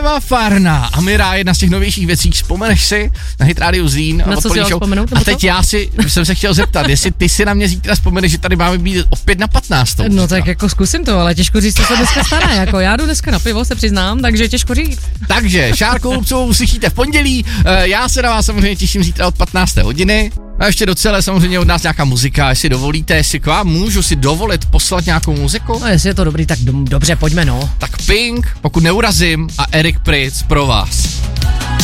Eva Farná a Mira, jedna z těch novějších věcí, vzpomeneš si na Hit Radio Zlín? Na co si vzpomenout? A teď jsem se chtěl zeptat, jestli ty si na mě zítra vzpomeneš, že tady máme být opět na 15. No tak jako zkusím to, ale těžko říct, co se dneska stará, jako já jdu dneska na pivo, se přiznám, takže těžko říct. Takže Šárku Lupcovou uslyšíte v pondělí, já se na vás samozřejmě těším zítra od 15. hodiny. A ještě docela samozřejmě od nás nějaká muzika, jestli dovolíte, jestli k vám můžu si dovolit poslat nějakou muziku. No jestli je to dobrý, tak dobře, pojďme no. Tak Pink, pokud neurazím, a Eric Prydz pro vás.